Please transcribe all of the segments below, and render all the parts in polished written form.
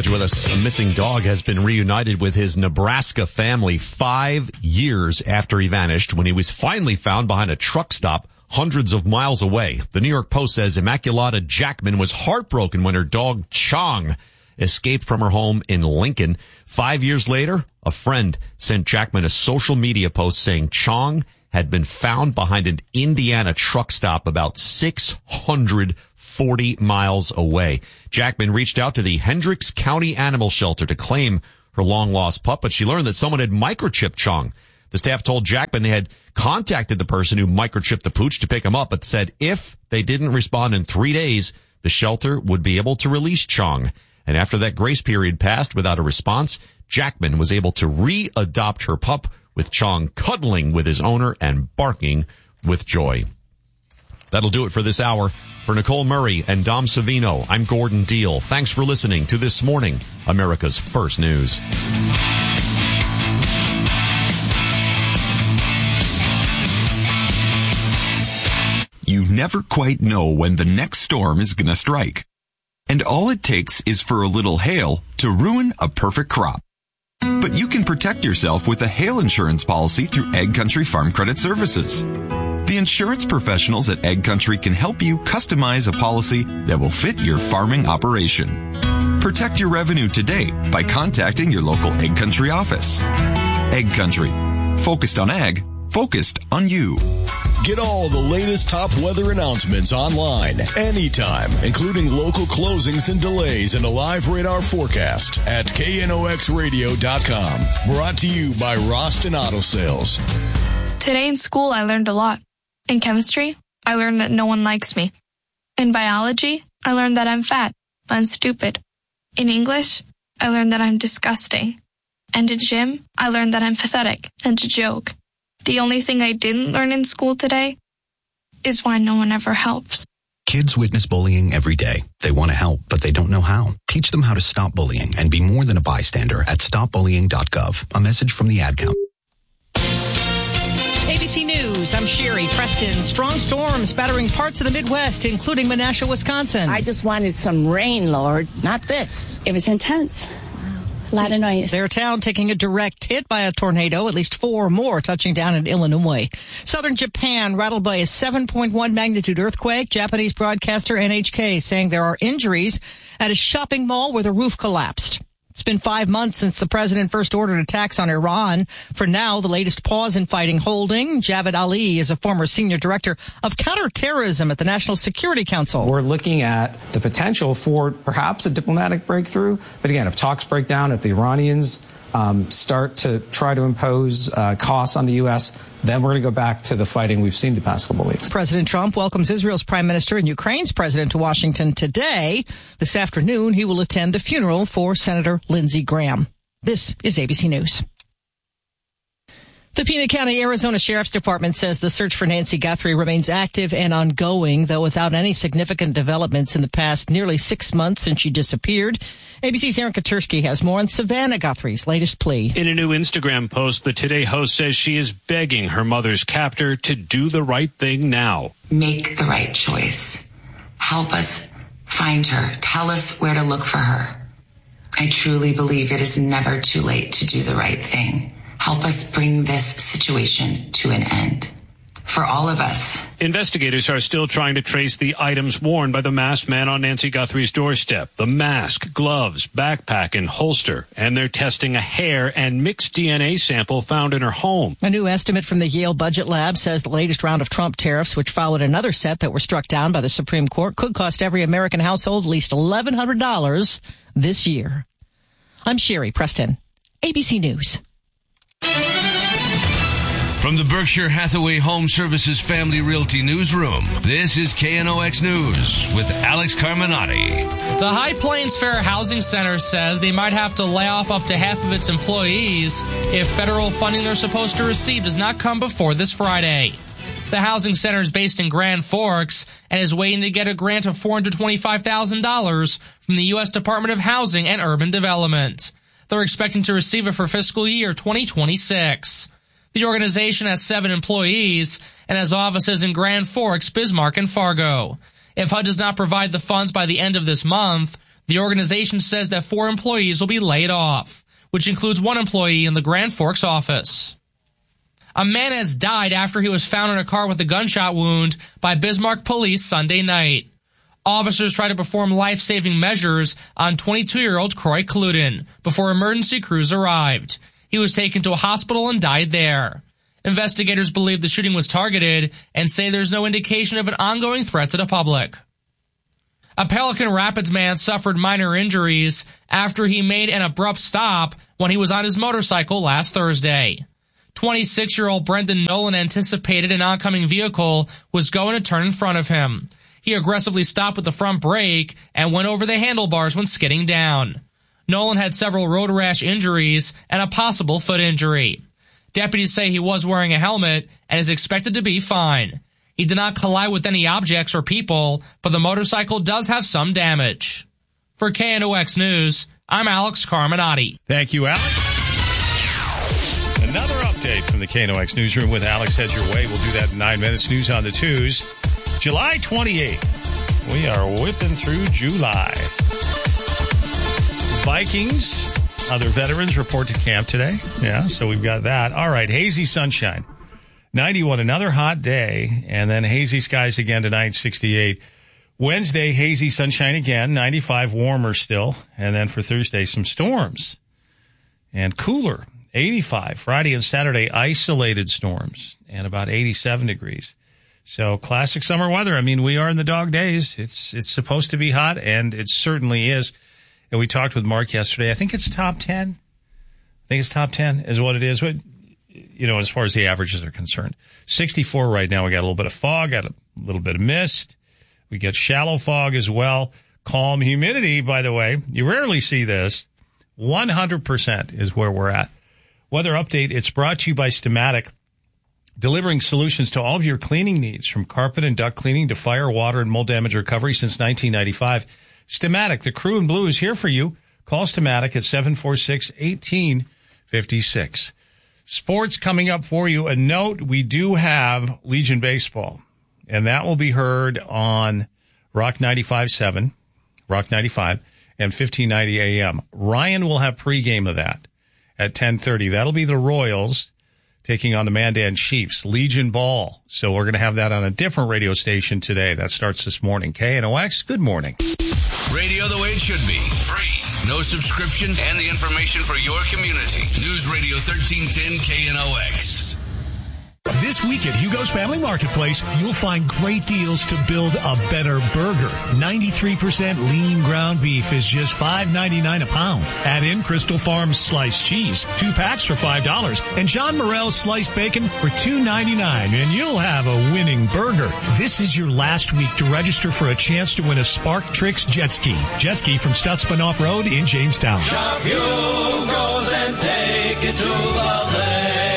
Glad you're with us. A missing dog has been reunited with his Nebraska family 5 years after he vanished when he was finally found behind a truck stop hundreds of miles away. The New York Post says Immaculata Jackman was heartbroken when her dog Chong escaped from her home in Lincoln. 5 years later, a friend sent Jackman a social media post saying Chong had been found behind an Indiana truck stop about 640 miles away. Jackman reached out to the Hendricks County Animal Shelter to claim her long-lost pup, but she learned that someone had microchipped Chong. The staff told Jackman they had contacted the person who microchipped the pooch to pick him up, but said if they didn't respond in 3 days, the shelter would be able to release Chong. And after that grace period passed without a response, Jackman was able to re-adopt her pup, with Chong cuddling with his owner and barking with joy. That'll do it for this hour. For Nicole Murray and Dom Savino, I'm Gordon Deal. Thanks for listening to This Morning, America's First News. You never quite know when the next storm is going to strike. And all it takes is for a little hail to ruin a perfect crop. But you can protect yourself with a hail insurance policy through Egg Country Farm Credit Services. The insurance professionals at Egg Country can help you customize a policy that will fit your farming operation. Protect your revenue today by contacting your local Egg Country office. Egg Country. Focused on ag, focused on you. Get all the latest top weather announcements online, anytime, including local closings and delays and a live radar forecast at knoxradio.com. Brought to you by Roston Auto Sales. Today in school, I learned a lot. In chemistry, I learned that no one likes me. In biology, I learned that I'm fat and stupid. In English, I learned that I'm disgusting. And in gym, I learned that I'm pathetic and a joke. The only thing I didn't learn in school today is why no one ever helps. Kids witness bullying every day. They want to help, but they don't know how. Teach them how to stop bullying and be more than a bystander at stopbullying.gov. A message from the Ad Council. ABC News, I'm Sherry Preston. Strong storms battering parts of the Midwest, including Menasha, Wisconsin. I just wanted some rain, Lord, not this. It was intense. A lot of noise. Their town taking a direct hit by a tornado, at least 4 more touching down in Illinois. Southern Japan rattled by a 7.1 magnitude earthquake. Japanese broadcaster NHK saying there are injuries at a shopping mall where the roof collapsed. It's been 5 months since the president first ordered attacks on Iran. For now, the latest pause in fighting holding. Javad Ali is a former senior director of counterterrorism at the National Security Council. We're looking at the potential for perhaps a diplomatic breakthrough. But again, if talks break down, if the Iranians start to try to impose costs on the U.S., then we're going to go back to the fighting we've seen the past couple of weeks. President Trump welcomes Israel's prime minister and Ukraine's president to Washington today. This afternoon, he will attend the funeral for Senator Lindsey Graham. This is ABC News. The Pima County, Arizona Sheriff's Department says the search for Nancy Guthrie remains active and ongoing, though without any significant developments in the past nearly 6 months since she disappeared. ABC's Aaron Katursky has more on Savannah Guthrie's latest plea. In a new Instagram post, the Today host says she is begging her mother's captor to do the right thing now. Make the right choice. Help us find her. Tell us where to look for her. I truly believe it is never too late to do the right thing. Help us bring this situation to an end. For all of us. Investigators are still trying to trace the items worn by the masked man on Nancy Guthrie's doorstep. The mask, gloves, backpack, and holster. And they're testing a hair and mixed DNA sample found in her home. A new estimate from the Yale Budget Lab says the latest round of Trump tariffs, which followed another set that were struck down by the Supreme Court, could cost every American household at least $1,100 this year. I'm Sherry Preston, ABC News. From the Berkshire Hathaway Home Services Family Realty Newsroom, this is KNOX News with Alex Carminati. The High Plains Fair Housing Center says they might have to lay off up to half of its employees if federal funding they're supposed to receive does not come before this Friday. The housing center is based in Grand Forks and is waiting to get a grant of $425,000 from the U.S. Department of Housing and Urban Development. They're expecting to receive it for fiscal year 2026. The organization has 7 employees and has offices in Grand Forks, Bismarck, and Fargo. If HUD does not provide the funds by the end of this month, the The organization says that 4 employees will be laid off, which includes 1 employee in the Grand Forks office. A man has died after he was found in a car with a gunshot wound by Bismarck police Sunday night. Officers tried to perform life-saving measures on 22-year-old Croy Cluden before emergency crews arrived. He was taken to a hospital and died there. Investigators believe the shooting was targeted and say there's no indication of an ongoing threat to the public. A Pelican Rapids man suffered minor injuries after he made an abrupt stop when he was on his motorcycle last Thursday. 26-year-old Brendan Nolan anticipated an oncoming vehicle was going to turn in front of him. He aggressively stopped with the front brake and went over the handlebars when skidding down. Nolan had several road rash injuries and a possible foot injury. Deputies say he was wearing a helmet and is expected to be fine. He did not collide with any objects or people, but the motorcycle does have some damage. For KNOX News, I'm Alex Carminati. Thank you, Alex. Another update from the KNOX Newsroom with Alex Head Your Way. We'll do that in 9 minutes. News on the 2s. July 28th. We are whipping through July. Vikings, other veterans report to camp today. Yeah, so we've got that. All right, hazy sunshine. 91, another hot day, and then hazy skies again tonight, 68. Wednesday, hazy sunshine again, 95, warmer still. And then for Thursday, some storms and cooler, 85. Friday and Saturday, isolated storms and about 87 degrees. So classic summer weather. I mean, we are in the dog days. It's supposed to be hot, and it certainly is. And we talked with Mark yesterday. I think it's top 10. I think it's top 10 is what it is. But, you know, as far as the averages are concerned. 64 right now. We got a little bit of fog, got a little bit of mist. We get shallow fog as well. Calm humidity, by the way. You rarely see this. 100% is where we're at. Weather update. It's brought to you by Stamatic, delivering solutions to all of your cleaning needs, from carpet and duct cleaning to fire, water, and mold damage recovery since 1995. Stamatic, the crew in blue, is here for you. Call Stamatic at 746-1856. Sports coming up for you. A note, we do have Legion Baseball, and that will be heard on Rock 95.7, Rock 95, and 1590 AM. Ryan will have pregame of that at 10:30. That'll be the Royals taking on the Mandan Chiefs, Legion Ball. So we're going to have that on a different radio station today. That starts this morning. KNOX, good morning. Radio the way it should be. Free. No subscription, and the information for your community. News Radio 1310 KNOX. This week at Hugo's Family Marketplace, you'll find great deals to build a better burger. 93% lean ground beef is just $5.99 a pound. Add in Crystal Farms sliced cheese, 2 packs for $5, and John Morrell's sliced bacon for $2.99, and you'll have a winning burger. This is your last week to register for a chance to win a Spark Tricks jet ski. Jet ski from Stutzman Off-Road in Jamestown. Shop Hugo's and take it to the lake.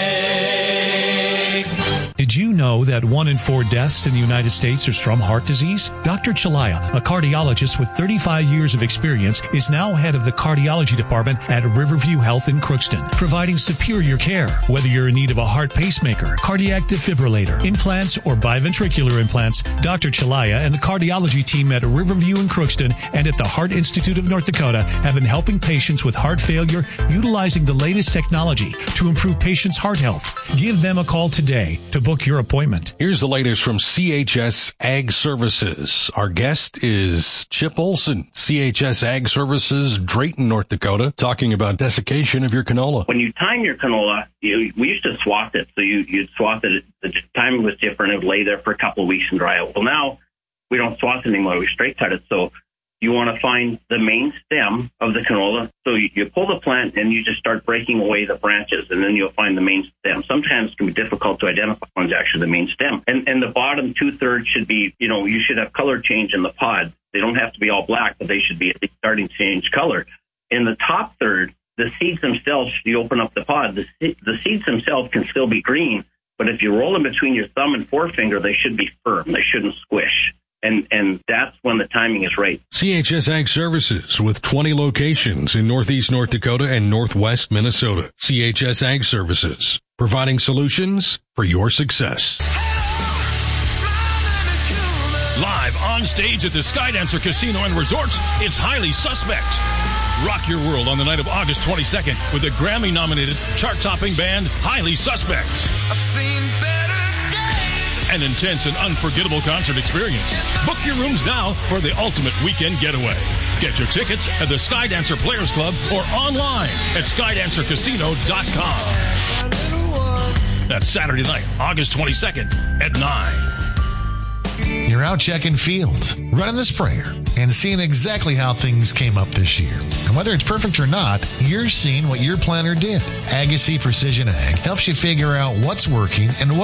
Did you know that 1 in 4 deaths in the United States is from heart disease? Dr. Chalaya, a cardiologist with 35 years of experience, is now head of the cardiology department at Riverview Health in Crookston, providing superior care. Whether you're in need of a heart pacemaker, cardiac defibrillator, implants, or biventricular implants, Dr. Chalaya and the cardiology team at Riverview in Crookston and at the Heart Institute of North Dakota have been helping patients with heart failure utilizing the latest technology to improve patients' heart health. Give them a call today to book your appointment. Here's the latest from CHS Ag Services. Our guest is Chip Olson, CHS Ag Services, Drayton, North Dakota, talking about desiccation of your canola. When you time your canola, we used to swath it. So you'd swath it. The timing was different. It would lay there for a couple of weeks and dry out. Well, now we don't swath it anymore. We straight cut it. So you want to find the main stem of the canola. So you pull the plant and you just start breaking away the branches, and then you'll find the main stem. Sometimes it can be difficult to identify one's actually the main stem. And the bottom 2/3 should be, you should have color change in the pod. They don't have to be all black, but they should be at least starting to change color. In the top third, the seeds themselves, you open up the pod, the seeds themselves can still be green, but if you roll them between your thumb and forefinger, they should be firm. They shouldn't squish. And that's when the timing is right. CHS Ag Services with 20 locations in Northeast North Dakota and Northwest Minnesota. CHS Ag Services, providing solutions for your success. Live on on stage at the Skydancer Casino and Resort, it's Highly Suspect. Rock your world on the night of August 22nd with the Grammy-nominated, chart-topping band Highly Suspect. I've seen better days. An intense and unforgettable concert experience. Book your rooms now for the ultimate weekend getaway. Get your tickets at the Skydancer Players Club or online at skydancercasino.com. That's Saturday night, August 22nd at 9. You're out checking fields, running the sprayer, and seeing exactly how things came up this year. And whether it's perfect or not, you're seeing what your planner did. Agassi Precision Ag helps you figure out what's working and what